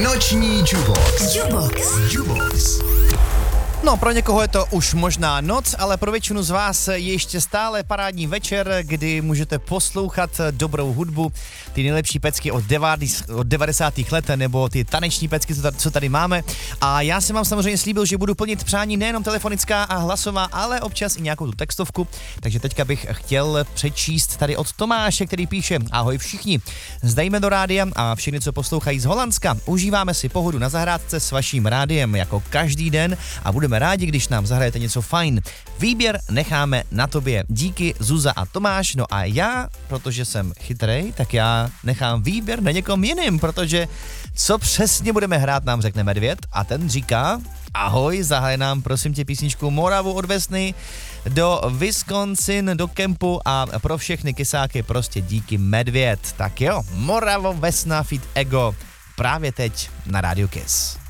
Noční Jubox. No, pro někoho je to už možná noc, ale pro většinu z vás je ještě stále parádní večer, kdy můžete poslouchat dobrou hudbu, ty nejlepší pecky od 90. let, nebo ty taneční pecky, co tady máme. A já jsem vám samozřejmě slíbil, že budu plnit přání nejenom telefonická a hlasová, ale občas i nějakou tu textovku. Takže teďka bych chtěl přečíst tady od Tomáše, který píše: Ahoj všichni, zdejme do rádia a všichni, co poslouchají z Holandska. Užíváme si pohodu na zahrádce s vaším rádiem jako každý den a budeme rádi, když nám zahrajete něco fajn. Výběr necháme na tobě. Díky Zuza a Tomáš. No a já, protože jsem chytrej, tak já nechám výběr na někom jiným, protože co přesně budeme hrát, nám řekne Medvěd a ten říká: Ahoj, zahraj nám prosím tě písničku Moravu od Vesny do Wisconsin, do kempu a pro všechny kysáky prostě díky Medvěd. Tak jo, Moravo, Vesna, Fit Ego právě teď na Radio Kiss.